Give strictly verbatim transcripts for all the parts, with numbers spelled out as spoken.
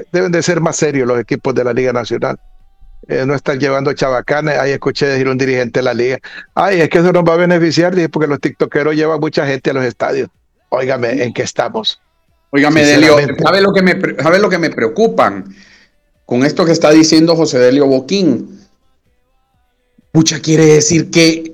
deben de ser más serios los equipos de la Liga Nacional. Eh, no están llevando chavacanes. Ahí escuché decir un dirigente de la liga, ay, es que eso nos va a beneficiar, dije, porque los tiktokeros llevan mucha gente a los estadios. Óigame, ¿en qué estamos? Óigame, Delio, ¿sabe lo que me, sabe lo que me preocupan con esto que está diciendo José Delio Boquín? Pucha, quiere decir que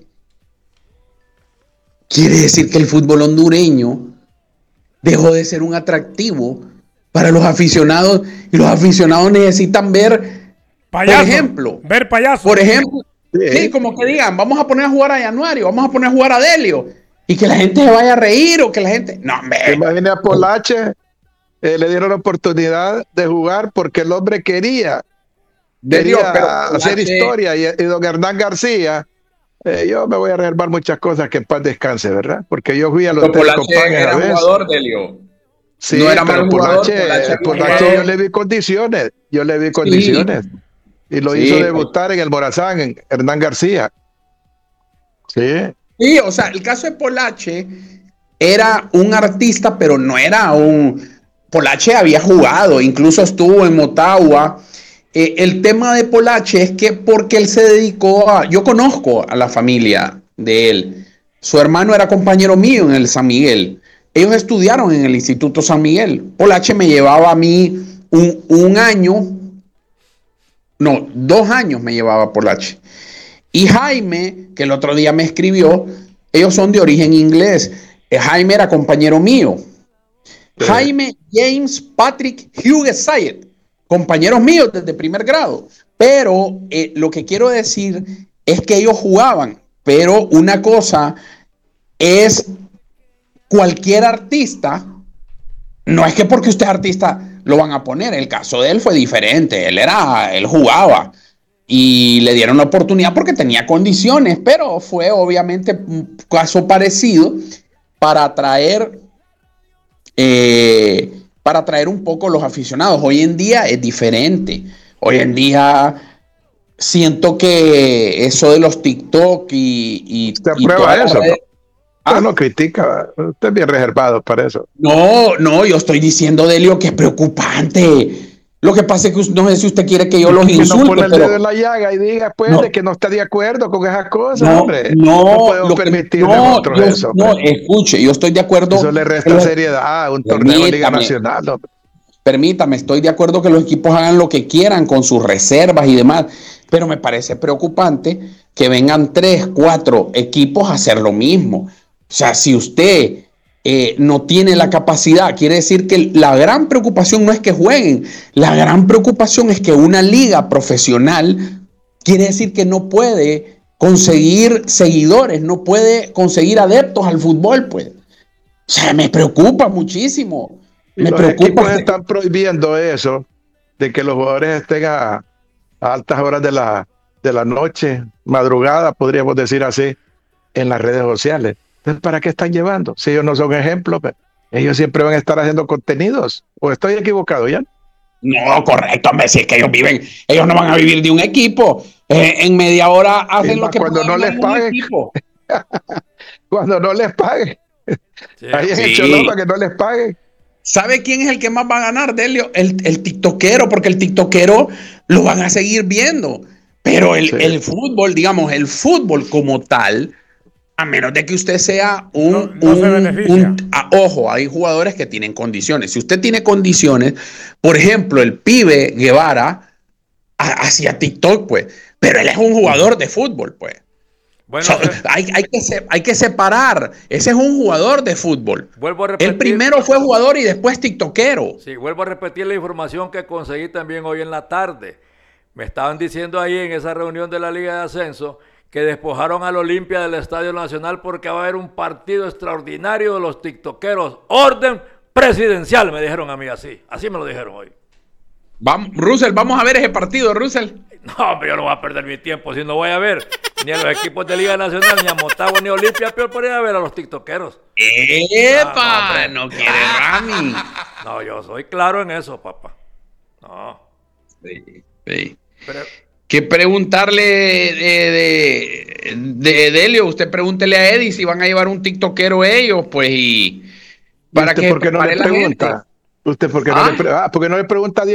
quiere decir que el fútbol hondureño dejó de ser un atractivo para los aficionados, y los aficionados necesitan ver, payaso, por ejemplo, ver payasos. Por ejemplo, sí. sí, como que digan, vamos a poner a jugar a Januario, vamos a poner a jugar a Delio, y que la gente se vaya a reír, o que la gente... No, hombre. Imagínate a Polache, eh, le dieron la oportunidad de jugar porque el hombre quería, Delio, quería pero hacer Polache... historia, y, y don Hernán García, eh, yo me voy a reservar muchas cosas, que en paz descanse, ¿verdad? Porque yo fui a los Polache era jugador, Delio. Sí, no era pero mal Polache, jugador, Polache, Polache yo le vi condiciones, yo le vi condiciones. Sí. Y lo sí, hizo debutar en el Morazán, en Hernán García. Sí. Sí, o sea, el caso de Polache era un artista, pero no era un... Polache había jugado, incluso estuvo en Motagua. Eh, el tema de Polache es que porque él se dedicó a... Yo conozco a la familia de él. Su hermano era compañero mío en el San Miguel. Ellos estudiaron en el Instituto San Miguel. Polache me llevaba a mí un, un año, no, dos años me llevaba Polache. Y Jaime, que el otro día me escribió, ellos son de origen inglés. Jaime era compañero mío. Sí. Jaime, James, Patrick, Hughes Sayed, compañeros míos desde primer grado. Pero eh, lo que quiero decir es que ellos jugaban. Pero una cosa es... Cualquier artista, no es que porque usted es artista lo van a poner. El caso de él fue diferente. Él era, él jugaba y le dieron la oportunidad porque tenía condiciones, pero fue obviamente un caso parecido para atraer, eh, para atraer un poco los aficionados. Hoy en día es diferente. Hoy en día siento que eso de los TikTok y, y, ¿Usted y aprueba eso? redes, ¿Ah? No critica, usted es bien reservado para eso. No, no, yo estoy diciendo, Delio, que es preocupante. Lo que pasa es que no sé si usted quiere que yo los insulte, no pone el pero... dedo en la llaga y diga pues no, de que no está de acuerdo con esas cosas, no, hombre. No, no podemos permitirle no, nosotros yo, eso. No, hombre. Escuche, yo estoy de acuerdo. Eso le resta pero, seriedad a un torneo de Liga Nacional. Hombre. Permítame, estoy de acuerdo que los equipos hagan lo que quieran con sus reservas y demás, pero me parece preocupante que vengan tres, cuatro equipos a hacer lo mismo. O sea, si usted eh, no tiene la capacidad, quiere decir que la gran preocupación no es que jueguen, la gran preocupación es que una liga profesional quiere decir que no puede conseguir seguidores, no puede conseguir adeptos al fútbol, pues. O sea, me preocupa muchísimo. Y me los preocupa equipos que... están prohibiendo eso, de que los jugadores estén a, a altas horas de la, de la noche, madrugada, podríamos decir así, en las redes sociales. Entonces, ¿para qué están llevando? Si ellos no son ejemplos, ellos siempre van a estar haciendo contenidos. ¿O estoy equivocado, ya? No, correcto, hombre, si es que ellos viven, ellos no van a vivir de un equipo. Eh, en media hora hacen lo que cuando no les paguen. Cuando no les paguen. Sí. Ahí es sí. el cholón para que no les paguen. ¿Sabe quién es el que más va a ganar, Delio? El, el tiktokero, porque el tiktokero lo van a seguir viendo. Pero el, sí. el fútbol, digamos, el fútbol como tal, a menos de que usted sea un... No, no un, se beneficia. un a, ojo, hay jugadores que tienen condiciones. Si usted tiene condiciones, por ejemplo, el pibe Guevara hacía TikTok, pues. Pero él es un jugador de fútbol, pues. Bueno, so, hay, hay, que se, hay que separar. Ese es un jugador de fútbol. Vuelvo a repetir. Él primero fue jugador y después tiktokero. Sí, vuelvo a repetir la información que conseguí también hoy en la tarde. Me estaban diciendo ahí en esa reunión de la Liga de Ascenso que despojaron al Olimpia del Estadio Nacional porque va a haber un partido extraordinario de los tiktokeros. Orden presidencial, me dijeron a mí así. Así me lo dijeron hoy. Vamos, Russell, vamos a ver ese partido, Russell. No, pero yo no voy a perder mi tiempo si no voy a ver ni a los equipos de Liga Nacional, ni a Motagua, ni a Olimpia, peor por ir a ver a los tiktokeros. ¡Epa! No, no, no quiere Rami. No, yo soy claro en eso, papá. No. Sí, sí. Pero... ¿Qué preguntarle de, de, de Delio? Usted pregúntele a Eddie si van a llevar un tiktokero ellos, pues, y para ¿Usted que por qué no le pregunta? ¿Usted por qué ¿Ah? no le pregunta? Ah, porque no le pregunta a